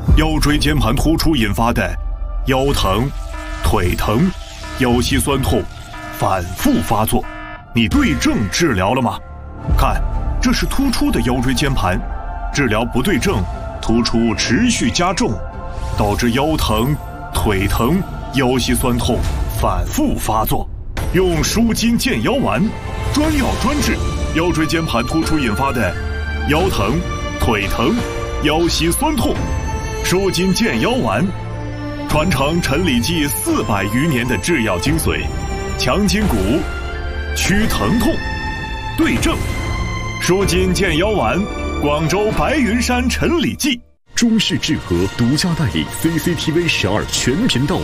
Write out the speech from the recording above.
腰椎间盘突出引发的腰疼、腿疼、腰膝酸痛反复发作，你对症治疗了吗？看，这是突出的腰椎间盘，治疗不对症，突出持续加重，导致腰疼、腿疼、腰膝酸痛反复发作。用舒筋健腰丸，专药专治腰椎间盘突出引发的腰疼、腿疼、腰膝酸痛。舒筋健腰丸，传承陈李济400余年的制药精髓，强筋骨，祛疼痛，对症。舒筋健腰丸，广州白云山陈李济。 中式制和独家代理 CCTV12全频道